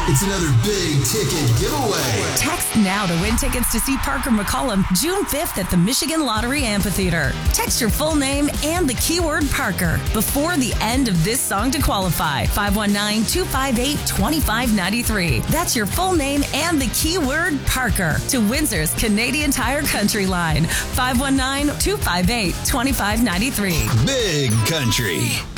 It's another big ticket giveaway. Text now to win tickets to see Parker McCollum June 5th at the Michigan Lottery Amphitheater. Text your full name and the keyword Parker before the end of this song to qualify. 519-258-2593. That's your full name and the keyword Parker to Windsor's Canadian Tire Country Line. 519-258-2593. Big Country.